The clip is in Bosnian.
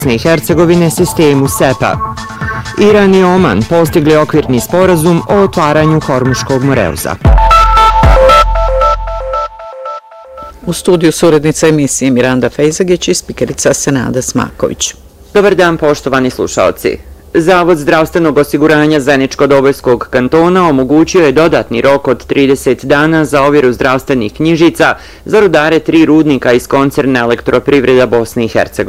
Bosne i Hercegovine sistemu SEPA. Iran i Oman postigli okvirni sporazum o otvaranju Hormuškog moreuza. U studiju su urednica emisije Miranda Fejzagić i spikerica Senada Smaković. Dobar dan, poštovani slušaoci. Zavod zdravstvenog osiguranja Zeničko-Dobojskog kantona omogućio je dodatni rok od 30 dana za ovjeru zdravstvenih knjižica za rudare 3 rudnika iz koncerna Elektroprivreda Bosne i Hercegovine.